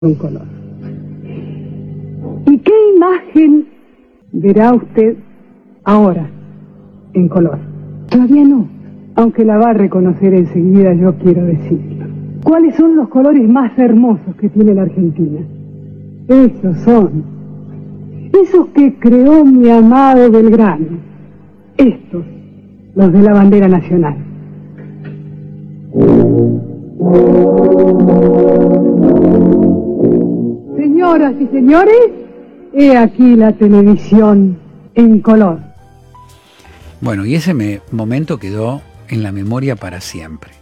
un color. ¿Y qué imagen verá usted ahora en color? Todavía no, aunque la va a reconocer enseguida, yo quiero decirlo. ¿Cuáles son los colores más hermosos que tiene la Argentina? Esos que creó mi amado Belgrano. Estos, los de la bandera nacional. Señoras y señores, he aquí la televisión en color. Bueno, y ese momento quedó en la memoria para siempre.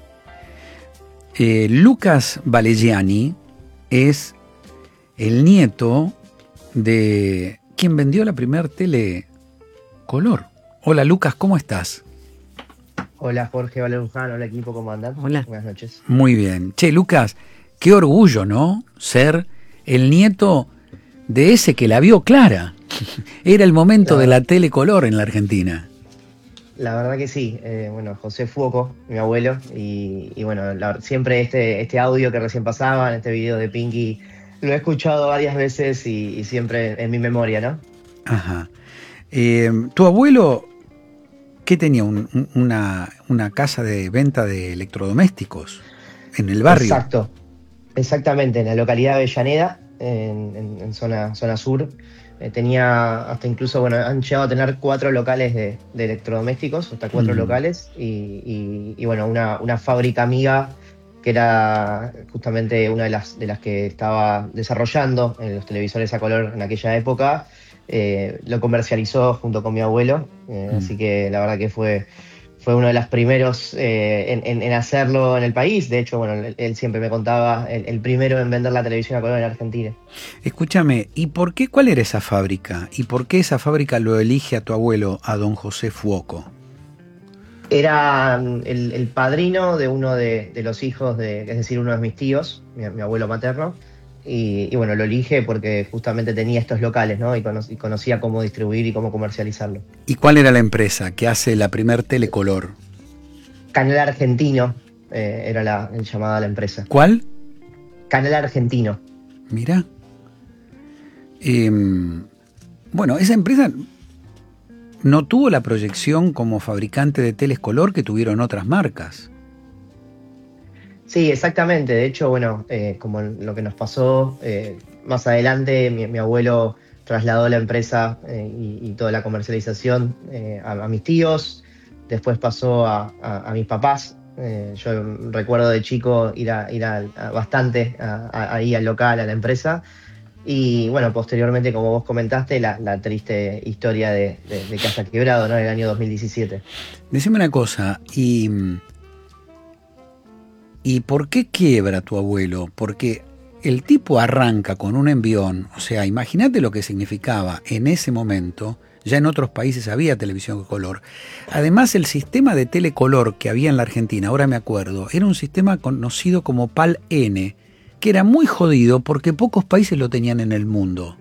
Lucas Vallegiani es el nieto de quien vendió la primer tele color. Hola Lucas, ¿cómo estás? Hola Jorge, hola Luján, hola equipo, ¿cómo andan? Hola. Buenas noches. Muy bien. Che, Lucas, qué orgullo, ¿no? Ser el nieto de ese que la vio clara. Era el momento de la tele color en la Argentina. La verdad que sí. Bueno, José Fuoco, mi abuelo, y bueno, siempre este audio que recién pasaba, en este video de Pinky, lo he escuchado varias veces y siempre en mi memoria, ¿no? Ajá. ¿Tu abuelo qué tenía? ¿Una casa de venta de electrodomésticos en el barrio? Exactamente, en la localidad de Avellaneda, en zona sur. Tenía hasta incluso, bueno, han llegado a tener 4 locales de electrodomésticos, hasta 4 locales, y bueno, una fábrica amiga que era justamente una de las que estaba desarrollando los televisores a color en aquella época. Lo comercializó junto con mi abuelo, así que la verdad que fue uno de los primeros en hacerlo en el país. De hecho, bueno, él siempre me contaba el primero en vender la televisión a color en Argentina. Escúchame, ¿y por qué, cuál era esa fábrica? ¿Y por qué esa fábrica lo elige a tu abuelo, a don José Fuoco? Era el padrino de uno de los hijos, es decir, uno de mis tíos, mi abuelo materno. Y bueno, lo elige porque justamente tenía estos locales, ¿no? Y conocía cómo distribuir y cómo comercializarlo. ¿Y cuál era la empresa que hace la primer telecolor? Canal Argentino era llamada la empresa. ¿Cuál? Canal Argentino. Mira. Bueno, esa empresa no tuvo la proyección como fabricante de teles color que tuvieron otras marcas. Sí, exactamente. De hecho, bueno, como lo que nos pasó, más adelante mi abuelo trasladó la empresa y toda la comercialización a mis tíos. Después pasó a mis papás. Yo recuerdo de chico ir bastante ahí al local, a la empresa. Y bueno, posteriormente, como vos comentaste, la triste historia de que haya quebrado, ¿no? En el año 2017. Decime una cosa, ¿y por qué quiebra tu abuelo? Porque el tipo arranca con un envión, o sea, imagínate lo que significaba en ese momento. Ya en otros países había televisión color. Además, el sistema de telecolor que había en la Argentina, ahora me acuerdo, era un sistema conocido como PAL-N, que era muy jodido porque pocos países lo tenían en el mundo.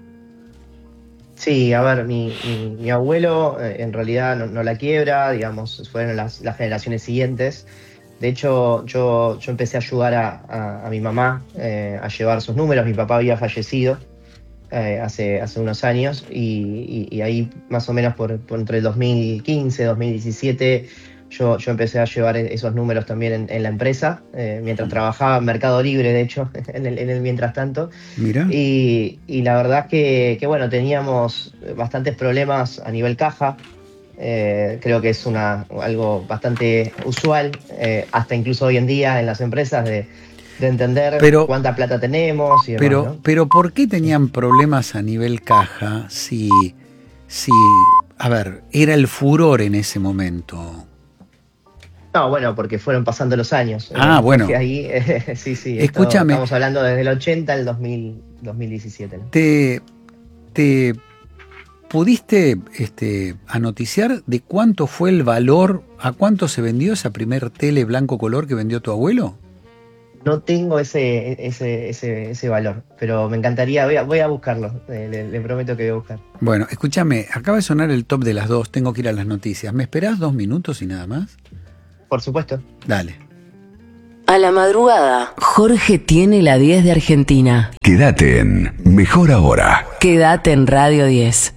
Sí, a ver, mi abuelo en realidad no la quiebra, digamos, fueron las generaciones siguientes. De hecho, yo empecé a ayudar a mi mamá a llevar sus números. Mi papá había fallecido hace unos años y ahí más o menos por entre el 2015 y 2017 yo empecé a llevar esos números también en la empresa, mientras trabajaba en Mercado Libre, de hecho, en el mientras tanto. Mira. Y la verdad es que bueno, teníamos bastantes problemas a nivel caja. Creo que es algo bastante usual, hasta incluso hoy en día en las empresas, de entender cuánta plata tenemos y demás, ¿no? Pero ¿por qué tenían problemas a nivel caja si, a ver, era el furor en ese momento? No, bueno, porque fueron pasando los años. Bueno. Ahí, sí. Escúchame. Estamos hablando desde el 80 al 2017, ¿no? ¿Te pudiste anoticiar de cuánto fue el valor, a cuánto se vendió esa primer tele blanco color que vendió tu abuelo? No tengo ese valor, pero me encantaría, voy a buscarlo, le prometo que voy a buscar. Bueno, escúchame, acaba de sonar el top de las 2, tengo que ir a las noticias. ¿Me esperás 2 minutos y nada más? Por supuesto. Dale. A la madrugada, Jorge tiene la 10 de Argentina. Quédate en Mejor Ahora. Quédate en Radio 10.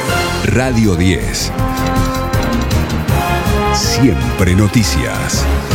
Radio 10. Siempre noticias.